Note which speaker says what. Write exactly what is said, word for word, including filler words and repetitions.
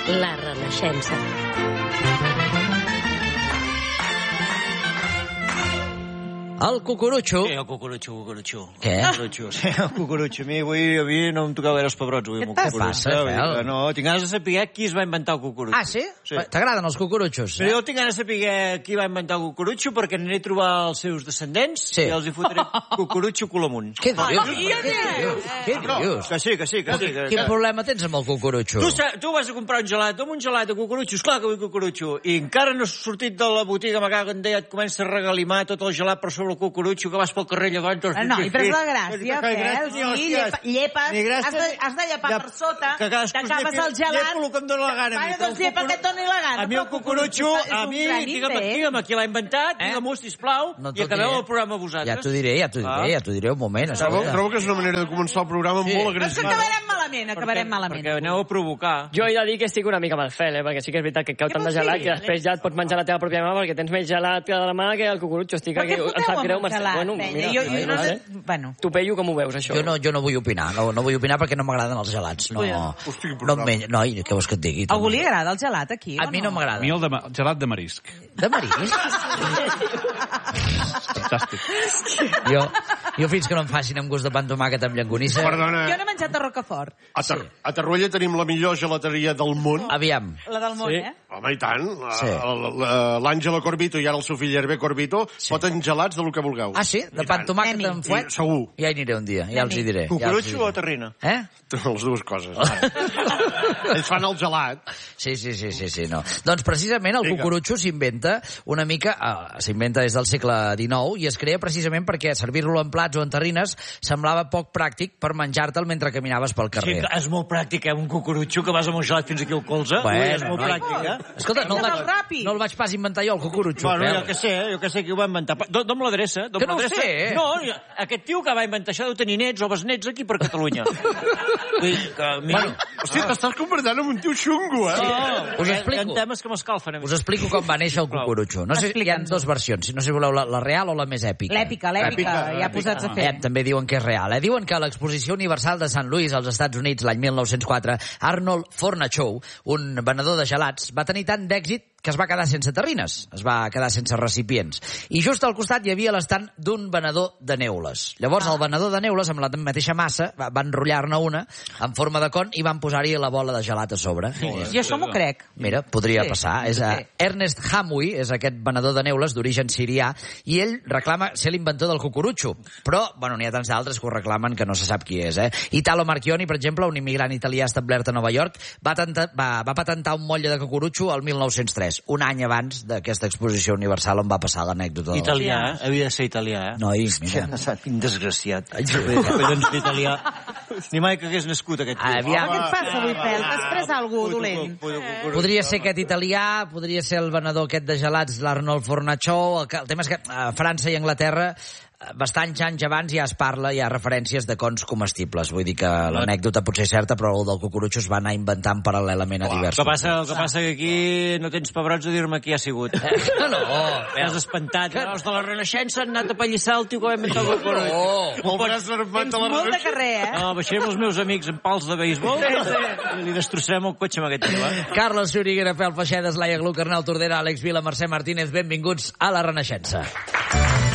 Speaker 1: La Renaixença.
Speaker 2: El cucurutxo...
Speaker 3: Sí, el cucurutxo, cucurutxo.
Speaker 2: Què?
Speaker 3: Cucurutxo, sí, el cucurutxo. A mi avui, a mi no em tocava veure els pebrots. Avui,
Speaker 2: Què te passa, Fel?
Speaker 3: No, tinc ganes de saber qui es va inventar el cucurutxo.
Speaker 2: Ah, sí?
Speaker 3: Sí.
Speaker 2: T'agraden els cucurutxos?
Speaker 3: Però jo tinc ganes de saber qui va inventar el cucurutxo perquè aniré a trobar els seus descendents
Speaker 2: Sí.
Speaker 3: i els hi fotré cucurutxo colamunt.
Speaker 2: Què dius? Què dius? Què dius?
Speaker 3: Que sí, que sí, que sí. Que,
Speaker 2: Quin
Speaker 3: que...
Speaker 2: problema tens amb el cucurutxo?
Speaker 3: Tu, sa- tu vas a comprar un gelat, amb un gelat de cucurutxo, esclar que vull cucurutxo, i encara no has sortit de la botiga, me cago en Déu, et comença a regalimar tot el gelat per sobre el cucurutxo, que vas pel carrer llavors...
Speaker 4: Ah, no, i però és la gràcia, Fel, sí, llepa, llepes, has de, has de llepar per sota, t'acabes el gelat...
Speaker 3: Llepo el que em dóna la gana.
Speaker 4: Vale, doncs llepa que et doni la gana.
Speaker 3: A mi el cucurutxo, a mi, digue'm, digue'm qui l'ha inventat, digue'm-ho, sisplau,
Speaker 2: No
Speaker 3: i
Speaker 2: t'ho
Speaker 3: acabeu
Speaker 2: diré.
Speaker 3: el programa vosaltres.
Speaker 2: Ja t'ho diré, ja t'ho diré, ja t'ho diré un moment.
Speaker 5: Trobo,
Speaker 2: escolta.
Speaker 5: trobo que és una manera de començar el programa
Speaker 2: Sí.
Speaker 5: molt
Speaker 4: Però és que
Speaker 5: agressiva.
Speaker 4: acabarem malament, acabarem malament.
Speaker 3: Perquè aneu a provocar.
Speaker 6: Jo he de dir que estic una mica amb el Fel, eh? Perquè sí que és veritat que cau
Speaker 4: Què
Speaker 6: tant de
Speaker 4: vols
Speaker 6: gelat
Speaker 4: dir?
Speaker 6: que després ja et pots menjar la teva pròpia mà perquè tens més gelat que de la mà que el cucurutxo. Estic
Speaker 4: Per què
Speaker 6: aquí, em
Speaker 4: foteu
Speaker 6: sap
Speaker 4: amb
Speaker 6: greu,
Speaker 4: el
Speaker 6: Marcel.
Speaker 4: gelat,
Speaker 6: Bueno,
Speaker 4: Penya?
Speaker 6: mira,
Speaker 4: Jo- jo no
Speaker 6: vale.
Speaker 4: sé- bueno.
Speaker 6: Tu, Peyu, com ho veus, això?
Speaker 2: Jo no, jo no vull opinar, no, no vull opinar perquè no m'agraden els gelats. No,
Speaker 5: Hosti, quin
Speaker 2: no,
Speaker 5: programa.
Speaker 2: em menyo, no, i què vols que et digui?
Speaker 4: Algú li agrada el gelat aquí?
Speaker 2: A
Speaker 4: o
Speaker 2: mi no m'agrada.
Speaker 7: A mi el, de, el gelat de marisc.
Speaker 2: De marisc?
Speaker 7: Fantàstic.
Speaker 2: jo, jo fins que no em facin amb gust de pa amb tomàquet amb llangonissa...
Speaker 5: Perdona,
Speaker 4: Jo no he menjat a Rocafort,
Speaker 5: a, Tar a Tarruella tenim la millor gelateria del món.
Speaker 2: Aviam.
Speaker 4: la del món,
Speaker 6: Sí.
Speaker 4: eh?
Speaker 5: Home, i tant.
Speaker 2: Sí.
Speaker 5: L'Àngela Corbito i ara el seu fill Hervé Corbito foten gelats del que vulgueu.
Speaker 2: Ah, sí? De
Speaker 5: I
Speaker 2: pa
Speaker 5: tant.
Speaker 2: amb tomàquet
Speaker 4: Anem-hi.
Speaker 2: amb fuet?
Speaker 5: I, segur.
Speaker 2: Ja hi aniré un dia, ja els hi diré. ja els hi
Speaker 3: Cucurutxo
Speaker 2: diré.
Speaker 3: o terrina?
Speaker 2: Eh?
Speaker 5: Les dues coses. Ells fan el gelat.
Speaker 2: Sí, sí, sí, sí, sí, no. Doncs precisament el
Speaker 5: Vinga.
Speaker 2: cucurutxo s'inventa una mica, eh, s'inventa des del segle dinou i es crea precisament perquè servir-lo en plats o en terrines semblava poc pràctic per menjar-te'l mentre caminaves pel
Speaker 3: Sí,
Speaker 2: carrer.
Speaker 3: que és molt pràctic, eh? Un cucurutxo que vas amb un gelat fins aquí al colze. Ui, és molt
Speaker 2: no,
Speaker 3: pràctic, eh?
Speaker 2: Escolta, no el,
Speaker 4: Fes-el
Speaker 2: vaig,
Speaker 4: ràpid.
Speaker 2: no el vaig pas inventar jo, el cucurutxo.
Speaker 3: Bueno,
Speaker 2: Fel.
Speaker 3: jo que sé, jo que sé qui ho va inventar. Do- Dó'm l'adreça. dó'm
Speaker 2: Que no ho
Speaker 3: l'adreça.
Speaker 2: sé, eh?
Speaker 3: No, jo- aquest tio que va inventar això deu tenir nets o besnets aquí per Catalunya. Vull dir que a mi...
Speaker 2: Bueno,
Speaker 5: Hòstia, t'estàs convertant en un tio xungo, eh?
Speaker 3: No,
Speaker 2: Us
Speaker 3: perquè
Speaker 2: explico.
Speaker 3: Hi ha temes que m'escalfen a mi.
Speaker 2: us explico com va néixer el cucurutxo. No sé, hi ha
Speaker 4: Explica'ns-ho.
Speaker 2: dues versions, no sé si voleu la, la real o la més èpica.
Speaker 4: L'èpica, l'èpica, ja posats a fer.
Speaker 2: Eh, també diuen que és real. Eh? Diuen que a l'Exposició Universal de Sant Louis, als Estats Units, l'any mil nou-cents quatre, Arnold Fornachow, un venedor de gelats, va tenir tant d'èxit que es va quedar sense terrines, es va quedar sense recipients. I just al costat hi havia l'estant d'un venedor de neules. Llavors el venedor de neules, amb la mateixa massa, va, va enrotllar-ne una en forma de con i van posar-hi la bola de gelat a sobre.
Speaker 4: Jo això m'ho crec.
Speaker 2: Mira, podria
Speaker 4: Sí,
Speaker 2: passar. És a
Speaker 4: sí.
Speaker 2: Ernest Hamwi, és aquest venedor de neules d'origen sirià, i ell reclama ser l'inventor del cucurutxo. Però, bueno, n'hi ha tants d'altres que ho reclamen que no se sap qui és, eh? Italo Marchioni, per exemple, un immigrant italià establert a Nova York, va, tenta, va, va patentar un motlle de cucurutxo el mil nou-cents tres, un any abans d'aquesta exposició universal on va passar l'anècdota. de la-
Speaker 3: Italià, eh? Havia de ser italià, eh?
Speaker 2: Noi, mira.
Speaker 3: Quin desgraciat. Collons d'italià. Ni mai que hagués nascut aquest tio.
Speaker 2: Aviam.
Speaker 4: Què et passa avui, Fel? T'has pres algú dolent?
Speaker 2: Podria ser aquest italià, podria ser el venedor aquest de gelats, l'Arnold Fornachow. El, que, el tema és que a França i Anglaterra bastants anys abans ja es parla, hi ha referències de cons comestibles. Vull dir que l'anècdota potser és certa, però el del cucurutxo es va anar inventant paral·lelament a
Speaker 3: El
Speaker 2: diversos.
Speaker 3: que passa, el que passa que aquí no tens pebrots a dir-me qui ha sigut.
Speaker 2: No, no.
Speaker 3: T'has espantat. No, els de la Renaixença han anat a pallissar el tio que va inventar el cucurutxo.
Speaker 2: No.
Speaker 5: El braç armat
Speaker 4: Tens
Speaker 5: de la
Speaker 4: molt de
Speaker 5: Renaixença.
Speaker 4: carrer, eh?
Speaker 3: No, baixarem els meus amics en pals de béisbol i li destrossarem el cotxe amb aquest tio, eh?
Speaker 2: Carles Xuriguera, Fel Feixedes, Laia Gluck, Arnau Tordera, Àlex Vila, Mercè Martínez, benvinguts a la Renaixença.